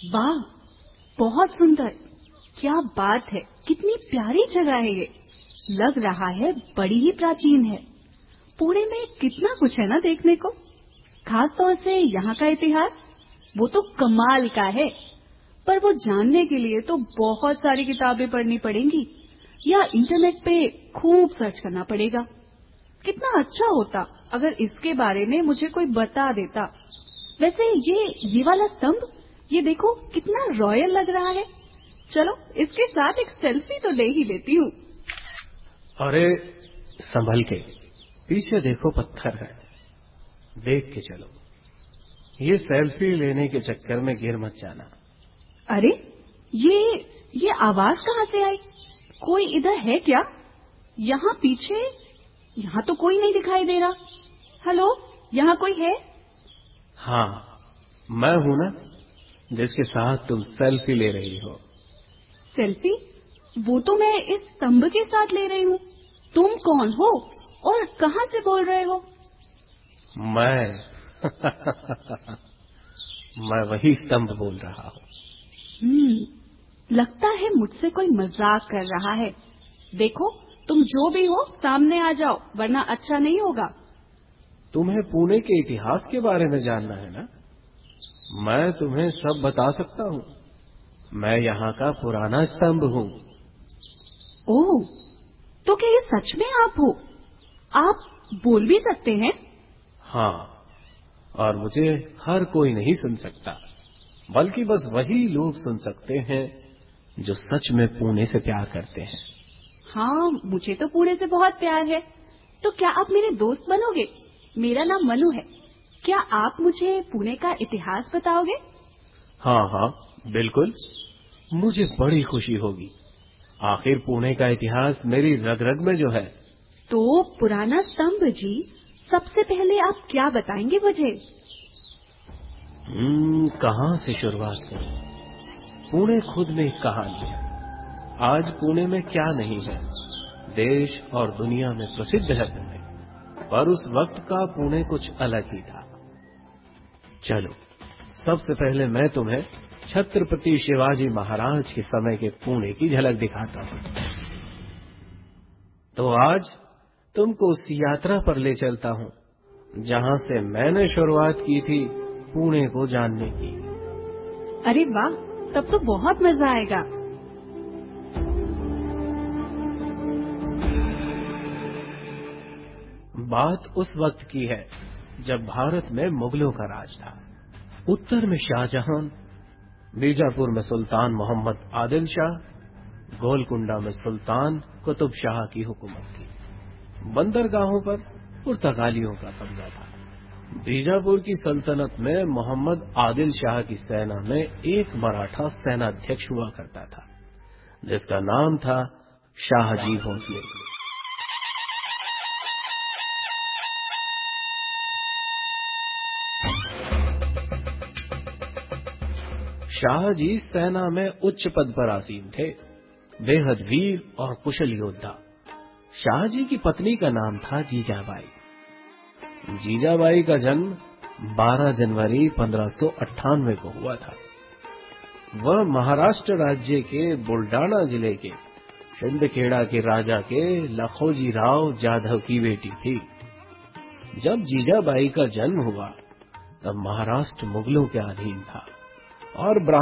वाह, बहुत सुंदर। क्या बात है, कितनी प्यारी जगह है ये। लग रहा है बड़ी ही प्राचीन है। पुणे में कितना कुछ है ना देखने को। खास तौर से यहाँ का इतिहास, वो तो कमाल का है। पर वो जानने के लिए तो बहुत सारी किताबें पढ़नी पड़ेंगी या इंटरनेट पे खूब सर्च करना पड़ेगा। कितना अच्छा होता अगर इसके बारे में मुझे कोई बता देता। वैसे ये वाला स्तंभ, ये देखो कितना रॉयल लग रहा है। चलो इसके साथ एक सेल्फी तो ले ही लेती हूँ। अरे संभल के, पीछे देखो पत्थर है, देख के चलो। ये सेल्फी लेने के चक्कर में गिर मत जाना। अरे ये आवाज कहाँ से आई? कोई इधर है क्या? यहाँ पीछे, यहाँ तो कोई नहीं दिखाई दे रहा। हेलो, यहाँ कोई है? हाँ, मैं हूं ना, जिसके साथ तुम सेल्फी ले रही हो। सेल्फी? वो तो मैं इस स्तंभ के साथ ले रही हूँ। तुम कौन हो और कहाँ से बोल रहे हो? मैं मैं वही स्तंभ बोल रहा हूँ। लगता है मुझसे कोई मजाक कर रहा है। देखो, तुम जो भी हो सामने आ जाओ, वरना अच्छा नहीं होगा। तुम्हें पुणे के इतिहास के बारे में जानना है ना? मैं तुम्हें सब बता सकता हूँ। मैं यहाँ का पुराना स्तंभ हूँ। ओह, तो क्या ये सच में आप हो? आप बोल भी सकते हैं? हाँ, और मुझे हर कोई नहीं सुन सकता, बल्कि बस वही लोग सुन सकते हैं जो सच में पुणे से प्यार करते हैं। हाँ, मुझे तो पुणे से बहुत प्यार है। तो क्या आप मेरे दोस्त बनोगे? मेरा नाम मनु है। क्या आप मुझे पुणे का इतिहास बताओगे? हाँ हाँ, बिल्कुल, मुझे बड़ी खुशी होगी। आखिर पुणे का इतिहास मेरी रग रग में जो है। तो पुराना स्तंभ जी, सबसे पहले आप क्या बताएंगे मुझे? कहाँ से शुरुआत करूं? पुणे खुद में एक कहानी है। आज पुणे में क्या नहीं है, देश और दुनिया में प्रसिद्ध है पुणे, पर उस वक्त का पुणे कुछ अलग ही था। चलो, सबसे पहले मैं तुम्हें छत्रपति शिवाजी महाराज के समय के पुणे की झलक दिखाता हूँ। तो आज तुमको उस यात्रा पर ले चलता हूँ जहाँ से मैंने शुरुआत की थी पुणे को जानने की। अरे वाह, तब तो बहुत मजा आएगा। बात उस वक्त की है जब भारत में मुगलों का राज था। उत्तर में शाहजहां, बीजापुर में सुल्तान मोहम्मद आदिल शाह, गोलकुंडा में सुल्तान कुतुब शाह की हुकूमत थी। बंदरगाहों पर पुर्तगालियों का कब्जा था। बीजापुर की सल्तनत में मोहम्मद आदिल शाह की सेना में एक मराठा सेनाध्यक्ष हुआ करता था, जिसका नाम था शाहजी भोसले। शाहजी सेना में उच्च पद पर आसीन थे, बेहद वीर और कुशल योद्धा। शाहजी की पत्नी का नाम था जीजाबाई। जीजाबाई का जन्म 12 जनवरी 1598 को हुआ था। वह महाराष्ट्र राज्य के बुलडाना जिले के शिंदखेड़ा के राजा के लखोजी राव जाधव की बेटी थी। जब जीजाबाई का जन्म हुआ तब महाराष्ट्र मुगलों के अधीन था और